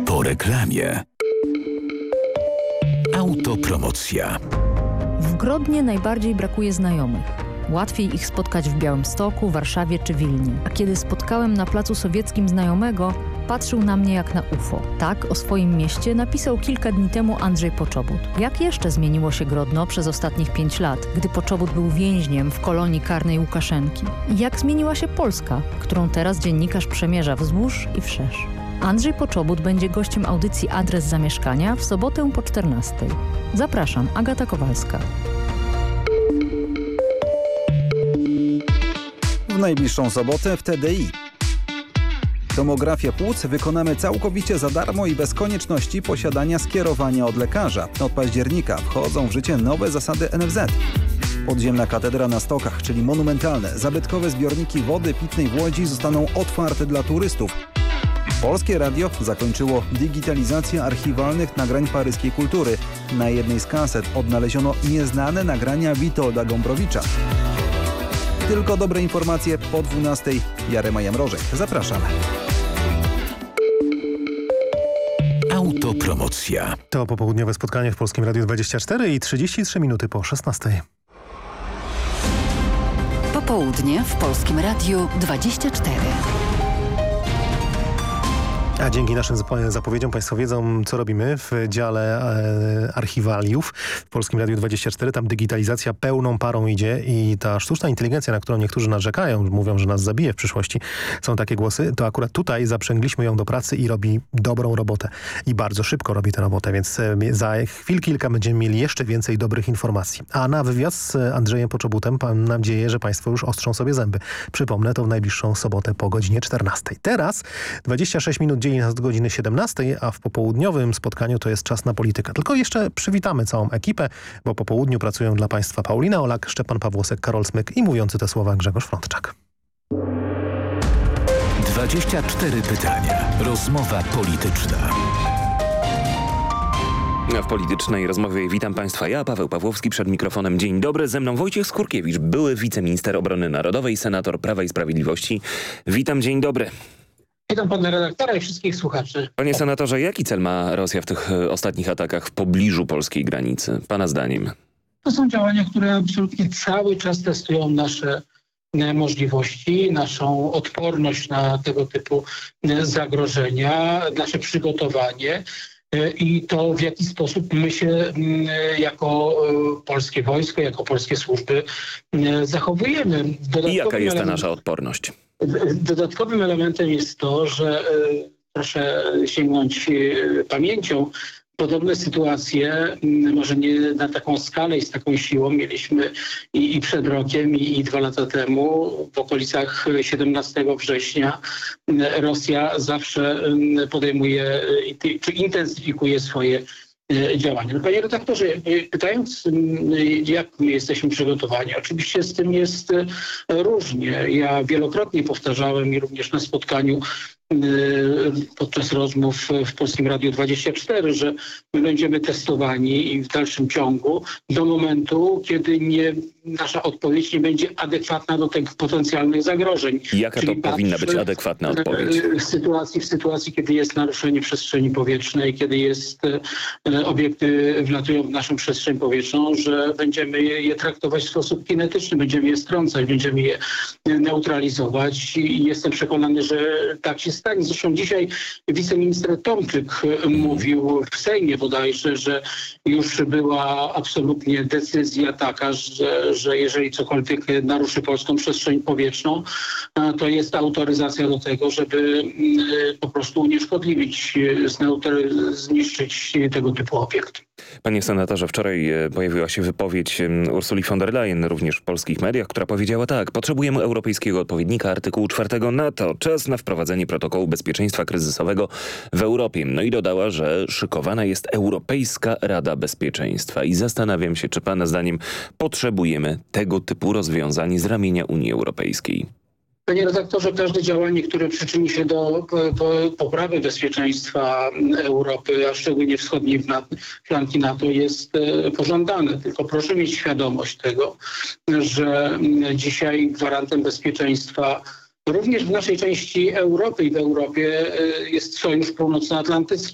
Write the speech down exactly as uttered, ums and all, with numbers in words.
Po reklamie. Autopromocja. W Grodnie najbardziej brakuje znajomych. Łatwiej ich spotkać w Białymstoku, Warszawie czy Wilnie. A kiedy spotkałem na Placu Sowieckim znajomego, patrzył na mnie jak na U F O. Tak o swoim mieście napisał kilka dni temu Andrzej Poczobut. Jak jeszcze zmieniło się Grodno przez ostatnich pięć lat, gdy Poczobut był więźniem w kolonii karnej Łukaszenki? I jak zmieniła się Polska, którą teraz dziennikarz przemierza wzdłuż i wszerz? Andrzej Poczobut będzie gościem audycji Adres Zamieszkania w sobotę po czternastej. Zapraszam, Agata Kowalska. W najbliższą sobotę w T D I. Tomografię płuc wykonamy całkowicie za darmo i bez konieczności posiadania skierowania od lekarza. Od października wchodzą w życie nowe zasady N F Z. Podziemna katedra na Stokach, czyli monumentalne, zabytkowe zbiorniki wody pitnej w Łodzi zostaną otwarte dla turystów. Polskie Radio zakończyło digitalizację archiwalnych nagrań paryskiej kultury. Na jednej z kaset odnaleziono nieznane nagrania Witolda Gombrowicza. Tylko dobre informacje po dwunastej. Jarema Jamrożek. Zapraszam. Autopromocja. To popołudniowe spotkanie w Polskim Radiu dwadzieścia cztery i trzydzieści trzy minuty po szesnastej. Popołudnie w Polskim Radiu dwadzieścia cztery. A dzięki naszym zapowiedziom Państwo wiedzą, co robimy w dziale e, archiwaliów w Polskim Radiu dwadzieścia cztery. Tam digitalizacja pełną parą idzie i ta sztuczna inteligencja, na którą niektórzy narzekają, mówią, że nas zabije w przyszłości, są takie głosy, to akurat tutaj zaprzęgliśmy ją do pracy i robi dobrą robotę. I bardzo szybko robi tę robotę, więc e, za chwil kilka będziemy mieli jeszcze więcej dobrych informacji. A na wywiad z Andrzejem Poczobutem mam nadzieję, że Państwo już ostrzą sobie zęby. Przypomnę, to w najbliższą sobotę po godzinie czternastej. Teraz dwadzieścia sześć minut dzieli nas do godziny siedemnastej, a w popołudniowym spotkaniu to jest czas na politykę. Tylko jeszcze przywitamy całą ekipę, bo po południu pracują dla Państwa Paulina Olak, Szczepan Pawłosek, Karol Smyk i mówiący te słowa Grzegorz Frądczak. dwadzieścia cztery pytania. Rozmowa polityczna. W politycznej rozmowie witam Państwa ja, Paweł Pawłowski, przed mikrofonem. Dzień dobry, ze mną Wojciech Skurkiewicz, były wiceminister obrony narodowej, senator Prawa i Sprawiedliwości. Witam, dzień dobry. Witam pana redaktora i wszystkich słuchaczy. Panie senatorze, jaki cel ma Rosja w tych ostatnich atakach w pobliżu polskiej granicy, pana zdaniem? To są działania, które absolutnie cały czas testują nasze możliwości, naszą odporność na tego typu zagrożenia, nasze przygotowanie i to, w jaki sposób my się jako polskie wojsko, jako polskie służby zachowujemy. I jaka jest ta nasza odporność? Dodatkowym elementem jest to, że proszę sięgnąć pamięcią, podobne sytuacje, może nie na taką skalę i z taką siłą, mieliśmy i, i przed rokiem, i, i dwa lata temu. W okolicach siedemnastego września Rosja zawsze podejmuje czy intensyfikuje swoje działania. Panie redaktorze, pytając, jak my jesteśmy przygotowani, oczywiście z tym jest różnie. Ja wielokrotnie powtarzałem i również na spotkaniu podczas rozmów w Polskim Radiu dwadzieścia cztery, że my będziemy testowani i w dalszym ciągu do momentu, kiedy nie, nasza odpowiedź nie będzie adekwatna do tych potencjalnych zagrożeń. Jaka Czyli to powinna być adekwatna odpowiedź? W sytuacji, w sytuacji, kiedy jest naruszenie przestrzeni powietrznej, kiedy jest obiekty wlatują w naszą przestrzeń powietrzną, że będziemy je traktować w sposób kinetyczny, będziemy je strącać, będziemy je neutralizować i jestem przekonany, że tak się stanie. Zresztą dzisiaj wiceminister Tomczyk mówił w Sejmie bodajże, że już była absolutnie decyzja taka, że, że jeżeli cokolwiek naruszy polską przestrzeń powietrzną, to jest autoryzacja do tego, żeby po prostu unieszkodliwić, zniszczyć tego typu obiekt. Panie senatorze, wczoraj pojawiła się wypowiedź Ursuli von der Leyen, również w polskich mediach, która powiedziała tak: potrzebujemy europejskiego odpowiednika artykułu czwartego NATO. Czas na wprowadzenie protokołu bezpieczeństwa kryzysowego w Europie. No i dodała, że szykowana jest Europejska Rada Bezpieczeństwa. I zastanawiam się, czy pana zdaniem potrzebujemy tego typu rozwiązań z ramienia Unii Europejskiej. Panie redaktorze, każde działanie, które przyczyni się do poprawy bezpieczeństwa Europy, a szczególnie wschodniej flanki NATO, jest pożądane. Tylko proszę mieć świadomość tego, że dzisiaj gwarantem bezpieczeństwa również w naszej części Europy i w Europie jest Sojusz Północnoatlantycki.